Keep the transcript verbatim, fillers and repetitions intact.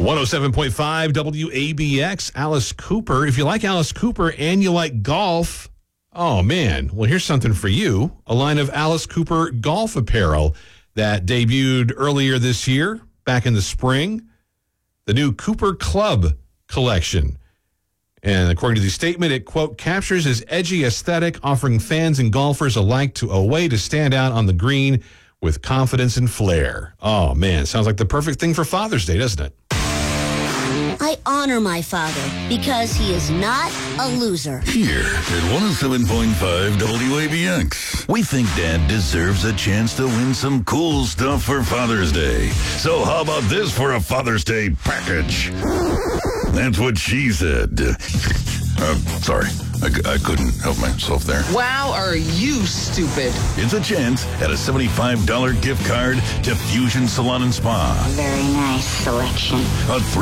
one oh seven point five W A B X, Alice Cooper. If you like Alice Cooper and you like golf, oh, man. Well, here's something for you. A line of Alice Cooper golf apparel that debuted earlier this year, back in the spring. The new Cooper Club collection. And according to the statement, it, quote, captures his edgy aesthetic, offering fans and golfers alike to a way to stand out on the green with confidence and flair. Oh, man. Sounds like the perfect thing for Father's Day, doesn't it? I honor my father because he is not a loser. Here at one oh seven point five W A B X, we think Dad deserves a chance to win some cool stuff for Father's Day. So how about this for a Father's Day package? That's what she said. Uh, sorry, I, I couldn't help myself there. Wow, are you stupid? It's a chance at a seventy-five dollars gift card to Fusion Salon and Spa. Very nice selection. A